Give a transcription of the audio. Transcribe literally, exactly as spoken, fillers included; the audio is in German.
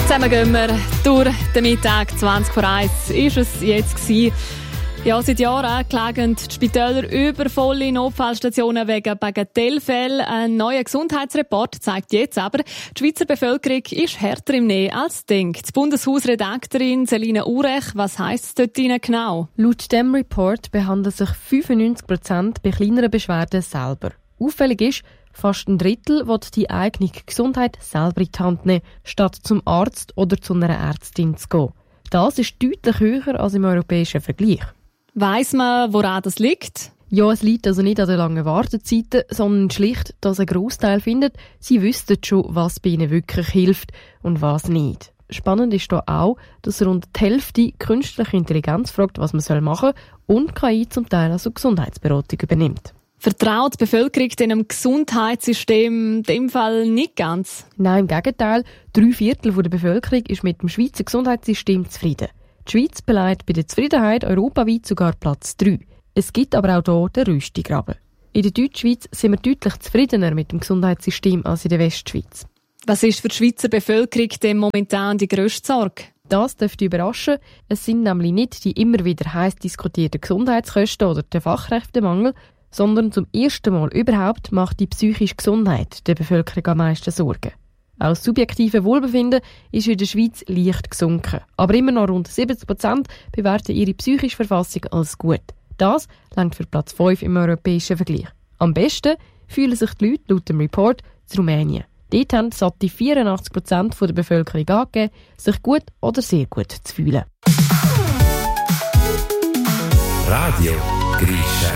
Zusammen gehen wir durch den Mittag. zwanzig vor eins ist es jetzt gewesen. Ja, seit Jahren klagen die Spitäler über volle Notfallstationen wegen Bagatellfällen. Ein neuer Gesundheitsreport zeigt jetzt aber, die Schweizer Bevölkerung ist härter im Nähe als denkt. Die Bundeshausredaktorin Selina Urech, was heisst es dort genau? Laut dem Report behandeln sich fünfundneunzig Prozent bei kleineren Beschwerden selber. Auffällig ist, fast ein Drittel will die eigene Gesundheit selber in die Hand nehmen, statt zum Arzt oder zu einer Ärztin zu gehen. Das ist deutlich höher als im europäischen Vergleich. Weiss man, woran das liegt? Ja, es liegt also nicht an den langen Wartezeiten, sondern schlicht, dass ein Grossteil findet, sie wüssten schon, was bei ihnen wirklich hilft und was nicht. Spannend ist hier auch, dass rund die Hälfte künstliche Intelligenz fragt, was man machen soll, und K I zum Teil also Gesundheitsberatung übernimmt. Vertraut die Bevölkerung dem Gesundheitssystem in dem Fall nicht ganz? Nein, im Gegenteil. Drei Viertel der Bevölkerung ist mit dem Schweizer Gesundheitssystem zufrieden. Die Schweiz belegt bei der Zufriedenheit europaweit sogar Platz drei. Es gibt aber auch hier den Rüstigraben. In der Deutschschweiz sind wir deutlich zufriedener mit dem Gesundheitssystem als in der Westschweiz. Was ist für die Schweizer Bevölkerung denn momentan die grösste Sorge? Das dürfte überraschen. Es sind nämlich nicht die immer wieder heiß diskutierten Gesundheitskosten oder der Fachkräftemangel, sondern zum ersten Mal überhaupt macht die psychische Gesundheit der Bevölkerung am meisten Sorgen. Auch das subjektive Wohlbefinden ist in der Schweiz leicht gesunken. Aber immer noch rund siebzig Prozent bewerten ihre psychische Verfassung als gut. Das reicht für Platz fünf im europäischen Vergleich. Am besten fühlen sich die Leute laut dem Report in Rumänien. Dort haben satte vierundachtzig Prozent der Bevölkerung angegeben, sich gut oder sehr gut zu fühlen. Radio Grisha.